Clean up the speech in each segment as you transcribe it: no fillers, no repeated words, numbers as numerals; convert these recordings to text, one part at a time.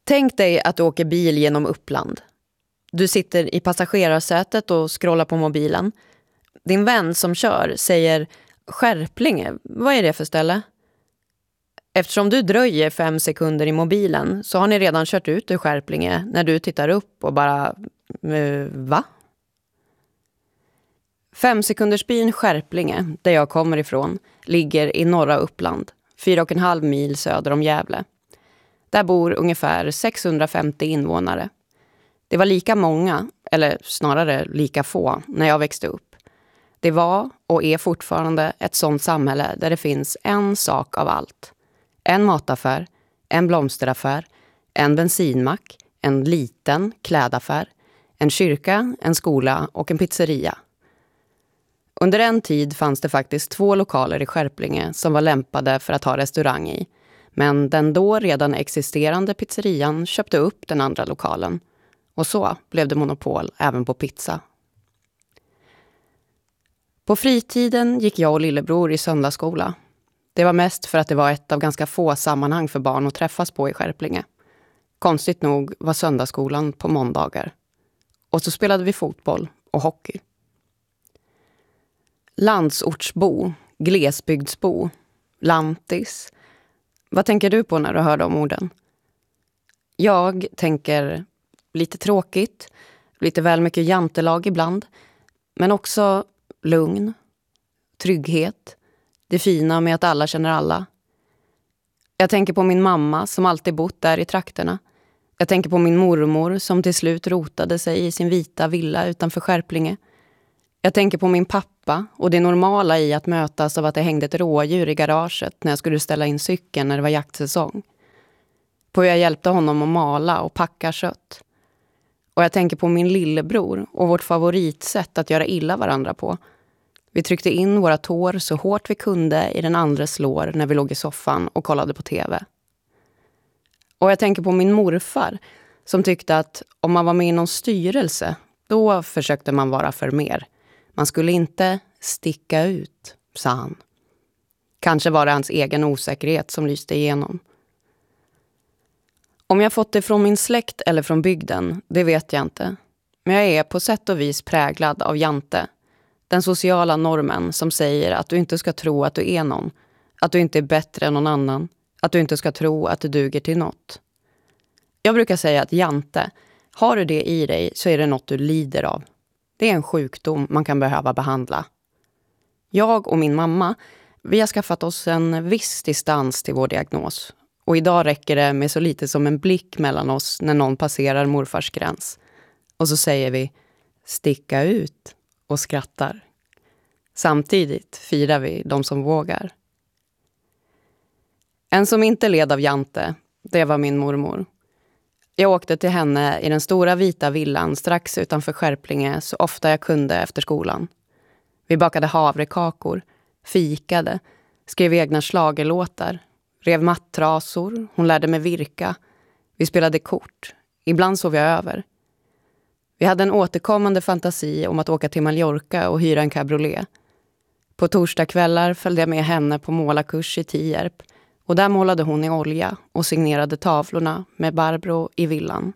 Tänk dig att du åker bil genom Uppland. Du sitter i passagerarsätet och scrollar på mobilen. Din vän som kör säger Skärplinge, vad är det för ställe? Eftersom du dröjer 5 sekunder i mobilen så har ni redan kört ut ur Skärplinge när du tittar upp och bara, va? 5-sekundersbyn Skärplinge, där jag kommer ifrån, ligger i norra Uppland, 4,5 mil söder om Gävle. Där bor ungefär 650 invånare. Det var lika många, eller snarare lika få, när jag växte upp. Det var och är fortfarande ett sånt samhälle där det finns en sak av allt. En mataffär, en blomsteraffär, en bensinmack, en liten klädaffär, en kyrka, en skola och en pizzeria. Under en tid fanns det faktiskt 2 lokaler i Skärplinge som var lämpade för att ha restaurang i. Men den då redan existerande pizzerian köpte upp den andra lokalen. Och så blev det monopol även på pizza. På fritiden gick jag och lillebror i söndagsskola. Det var mest för att det var ett av ganska få sammanhang för barn att träffas på i Skärplinge. Konstigt nog var söndagsskolan på måndagar. Och så spelade vi fotboll och hockey. Landsortsbo, glesbygdsbo, lantis. Vad tänker du på när du hör de orden? Jag tänker lite tråkigt, lite väl mycket jantelag ibland, men också lugn, trygghet, det fina med att alla känner alla. Jag tänker på min mamma som alltid bott där i trakterna. Jag tänker på min mormor som till slut rotade sig i sin vita villa utanför Skärplinge. Jag tänker på min pappa och det normala i att mötas av att det hängde ett rådjur i garaget när jag skulle ställa in cykeln när det var jaktsäsong. På hur jag hjälpte honom att mala och packa kött. Och jag tänker på min lillebror och vårt favoritsätt att göra illa varandra på. Vi tryckte in våra tår så hårt vi kunde i den andres lår när vi låg i soffan och kollade på tv. Och jag tänker på min morfar som tyckte att om man var med i någon styrelse, då försökte man vara för mer. Man skulle inte sticka ut, sa han. Kanske var det hans egen osäkerhet som lyste igenom. Om jag fått det från min släkt eller från bygden, det vet jag inte. Men jag är på sätt och vis präglad av jante. Den sociala normen som säger att du inte ska tro att du är någon. Att du inte är bättre än någon annan. Att du inte ska tro att du duger till något. Jag brukar säga att jante, har du det i dig så är det något du lider av. Det är en sjukdom man kan behöva behandla. Jag och min mamma, vi har skaffat oss en viss distans till vår diagnos. Och idag räcker det med så lite som en blick mellan oss när någon passerar morfars gräns. Och så säger vi, sticka ut och skrattar. Samtidigt firar vi de som vågar. En som inte led av jante, det var min mormor. Jag åkte till henne i den stora vita villan strax utanför Skärplinge så ofta jag kunde efter skolan. Vi bakade havrekakor, fikade, skrev egna schlagerlåtar, rev mattrasor, hon lärde mig virka. Vi spelade kort, ibland sov jag över. Vi hade en återkommande fantasi om att åka till Mallorca och hyra en cabriolet. På torsdagskvällar följde jag med henne på målarkurs i Tierp. Och där målade hon i olja och signerade tavlorna med Barbro i villan.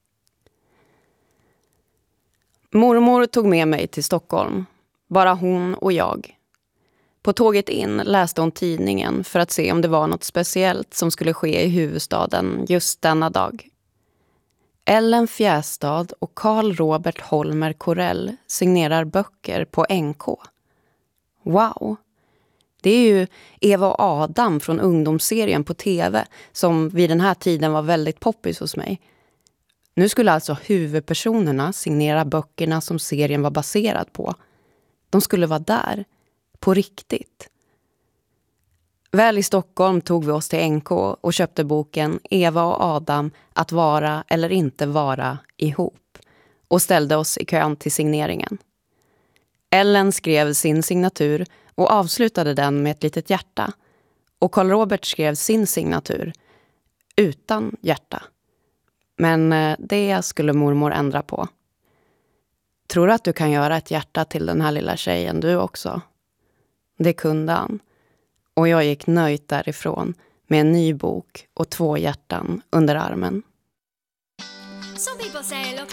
Mormor tog med mig till Stockholm. Bara hon och jag. På tåget in läste hon tidningen för att se om det var något speciellt som skulle ske i huvudstaden just denna dag. Ellen Fjästad och Carl Robert Holmer Corell signerar böcker på NK. Wow! Det är ju Eva och Adam från ungdomsserien på tv som vid den här tiden var väldigt poppis hos mig. Nu skulle alltså huvudpersonerna signera böckerna som serien var baserad på. De skulle vara där, på riktigt. Väl i Stockholm tog vi oss till NK och köpte boken Eva och Adam att vara eller inte vara ihop och ställde oss i kön till signeringen. Ellen skrev sin signatur och avslutade den med ett litet hjärta. Och Carl Robert skrev sin signatur utan hjärta. Men det skulle mormor ändra på. Tror du att du kan göra ett hjärta till den här lilla tjejen du också? Det kunde han. Och jag gick nöjt därifrån med en ny bok och 2 hjärtan under armen. Some people say, look